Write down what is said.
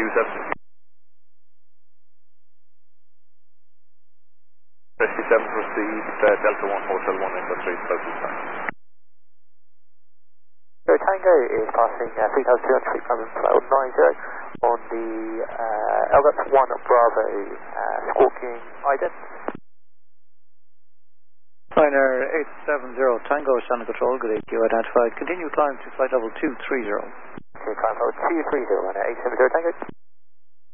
227. 57, proceed, Delta 1 Hotel 1 Echo 3, Southeast Line. So Tango is passing 3,200 feet from cloud 90 on the LDAP 1 Bravo, squawking ident. Liner 870 Tango, Channel Control, good AQ identified. Continue climb to flight level 230. Okay, climb level 230, liner 870 Tango.